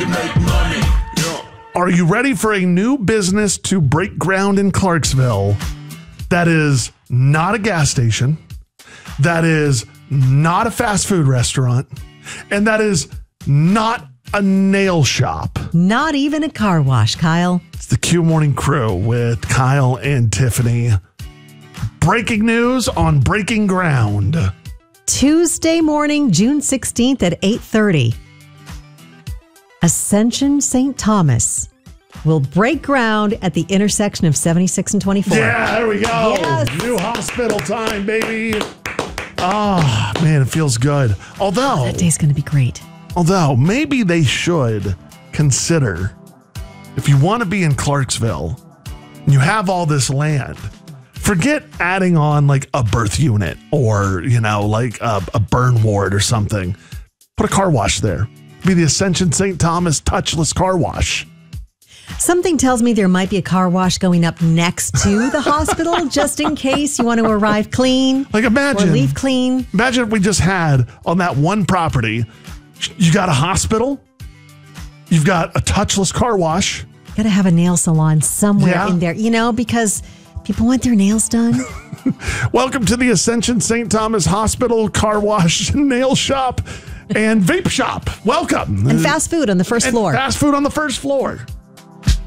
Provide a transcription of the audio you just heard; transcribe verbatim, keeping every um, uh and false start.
make money. Are you ready for a new business to break ground in Clarksville that is not a gas station, that is not a fast food restaurant, and that is not a nail shop? Not even a car wash, Kyle. It's the Q Morning Crew with Kyle and Tiffany. Breaking news on Breaking Ground. Tuesday morning, June sixteenth at eight thirty. Ascension Saint Thomas will break ground at the intersection of seventy-six and twenty-four. Yeah, there we go. Yes. New hospital time, baby. Oh, man, it feels good. Although, That day's going to be great. although maybe they should consider, if you want to be in Clarksville and you have all this land, forget adding on like a birth unit or, you know, like a, a burn ward or something. Put a car wash there. Be the Ascension Saint Thomas touchless car wash. Something tells me there might be a car wash going up next to the hospital, just in case you want to arrive clean. Like imagine, Or leave clean. imagine if we just had on that one property, you got a hospital, you've got a touchless car wash. Got to have a nail salon somewhere Yeah. in there, you know, because people want their nails done. Welcome to the Ascension Saint Thomas Hospital Car Wash Nail Shop and Vape Shop. Welcome. And fast food on the first And floor. Fast food on the first floor.